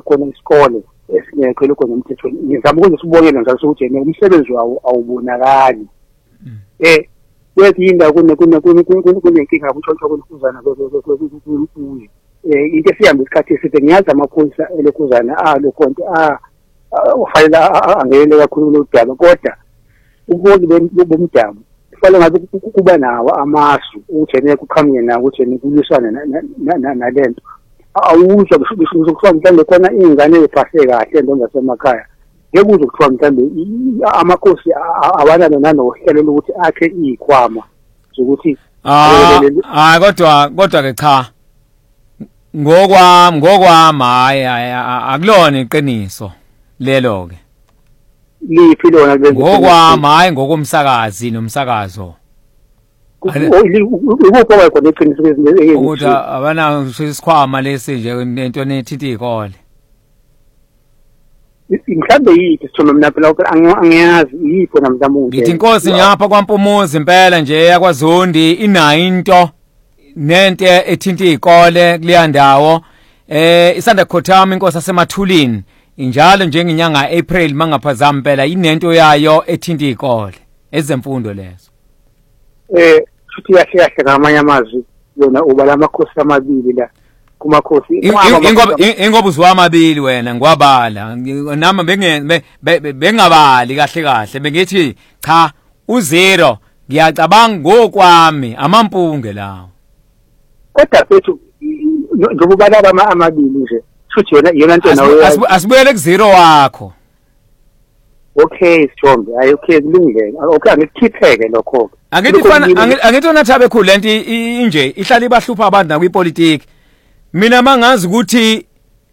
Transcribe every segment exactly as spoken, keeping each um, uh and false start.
khona isikole esingekho lokho nomthethweni ngizama ukwenza sibonele njalo sokuthi yena umsebenzi wawo awubonakali eh yethi indawo kune kune kune kunenkinga kuntshontsho kwenkuzana kuye eh into esihambe isikhathi eside ngiyazi amaphoyisa elekhuzana alo konke ah ufanele angene kakhulu lodaba kodwa uboni bomdabu kufanele ngabe kuba nawo amasu ukuthi yena kuqhamuke nawo ukuthi yena kulisana nalento awuzwa kusho kuthiwa mhlawumbe khona ingane ephase kahle ndonga semakhaya ngeke uzwe kuthiwa mhlawumbe amakhosi awanalo nanohlelo lokuthi akhe izikhwama zokuthi ah kodwa kodwa ke cha ngokwami ngokwami hayi akulona iqiniso lelo ke liphi lona lenze ngokwami hayi ngokomsakazi nomsakazo ukupho kwakho neqiniso ezinye ukuthi abana isikhwama lesi nje nento nethithi ikole mhlambe yithi sithoma mina phela angiyazi yipho namhlamunye ngithi inkosi nyapha kwaMpumuzi impela nje yakwaZondi inayo into nento ethinta izikole kuleya ndawo eh isanda khothama inkosi asemathulini injalo njengenyanga April mangaphazama impela inento yayo ethinta izikole ezemfundo lezo eh futhi yahle yahle ngamanye amazwi yona uba lamakhosi amabili la kumakhosi ingoba ingoba uzwa amabili wena ngwabala nami benge bengabali kahle kahle bengithi cha uzero ngiyacabanga ngokwami amampunge lawo kodwa bethu njengoba laba amabili nje futhi yona yona into nawe asibuyele ku zero wakho okay Sithombe hayi okay kulungile okay angikhipheke lokho angithi fana angithi ona thabe khulu lento inje ihlala ibahlupha abantu na kwipolitiki mina mangazi ukuthi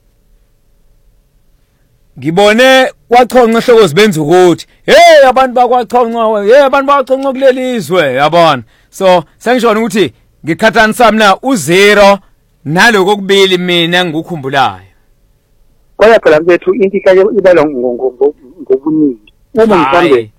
ngibone kwachonqa ehloko zibenza ukuthi hey abantu bakwachonqa hey abantu bakwachonqa kulelizwe yabona so sengishona ukuthi ngikhathanisa mina uzero naloko kubili mina ngikukhumbulayo kodwa phela bethu into ihlale ibalwa ngobuningi uma mhlambe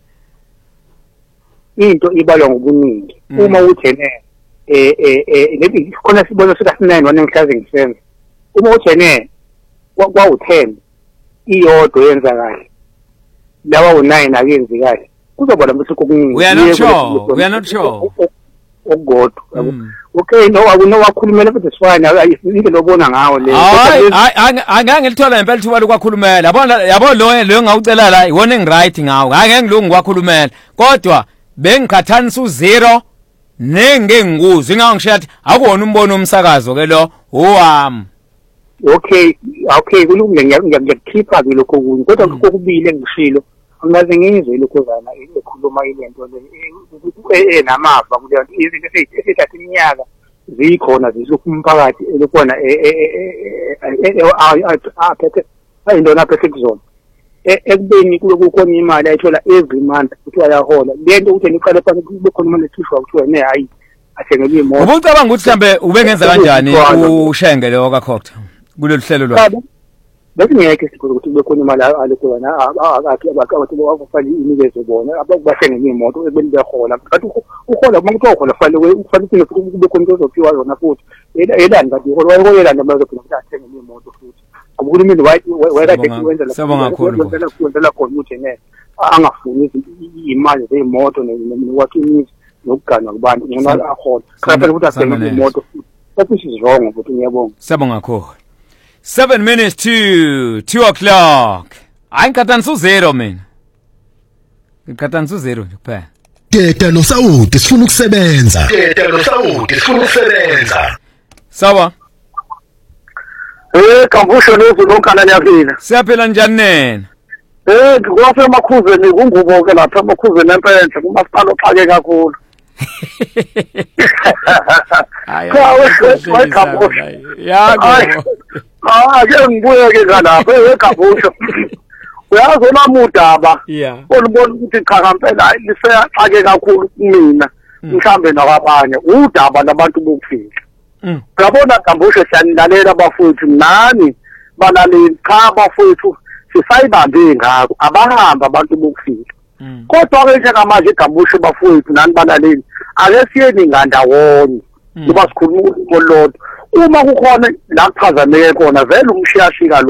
into ibalwa ngobuningi uma uthene eh eh lethi khona sibona sika nine one ngihlaze ngisenza uma uthene kwa u ten iyodwa yenza kahle lawa u nine akenzi kahle kuzobona bese kokuningi we are not sure we are not sure ogodwa okay no akuno wakhulumela futhi sifana into lobona ngawo le hayi angeke ngilithola impela ithuba lokwakhulumela yabona yabo lo lo ngawucela la iwona engiright ngawo angeke ngilungu kwakhulumela kodwa bengiqhathanisa uzero nenge ngikuzo ingawo ngisho yathi akuwona umbono umsakazo ke lo owami okay okay kulungile ngiyakhipha ke lokho kunye kodwa kokubili engishilo angaze ngizwe lokhuzana ekhuluma ilento le enamava kuleyo izinto esithatha iminyaka zikhona zizokumphakathi elikhona aphethe ayindona aphethe kuzona ekubeni kukhona imali ayithola every month kuthiwa yahola lento ukuthi niqale phansi kube khona imali ethishwa kuthiwa ne hayi athengele imoto ubucabanga ukuthi mhlambe ubengenza kanjani ushenge lo kaCocta kulolu hlelo lwakhe bese ngeke sikho ukuthi kube khona imali alikhona akakhe abathi bafana inikeze bona abakubathengele imoto ebeni behola kanti uhola uma kuthi uhola fanele kufanele kube khona into ezophiwa yona futhi elani kanti uhola wayelanda bazophila ukuthi athengele imoto futhi uhulumeni wayekade wenza lapho wenzela khona ukuthi ne angafuni imali zeimoto nokwakha imizi nokugana kubantu ngena ahola kanti ukuthi athengele imoto futhi is wrong ukuthi ngiyabonga sabonga kakhulu seven minutes to two o'clock hayi ngikhathanisa uzero mina ngikhathanisa uzero nje kuphela Teta noSawuti sifuna ukusebenza Teta noSawuti sifuna ukusebenza sawa eh kambusho lezo lonkana niyafina siyaphela njani nena eh ngikwafe emakhuzeni kungubo ke lapha emakhuzeni empela kumasipala oxake kakhulu hayi kambusho yako ah ke ngibuye ke ngalapha ekabusho uyazi olamudaba olubona ukuthi cha ngempela liseyaxake kakhulu kumina mhlambe nakwabanye udaba labantu bokufika uyabona kambusho siyanilalela abafowethu nani balaleli cha abafowethu sisayibambe ngako abahamba abantu bokufika kodwa ke njengamanje igambusho bafowethu nani balaleli ake siyeni ngandawonye ngoba sikhuluma ngolodwa uma kukhona la kuphazameke khona vele umshiyashika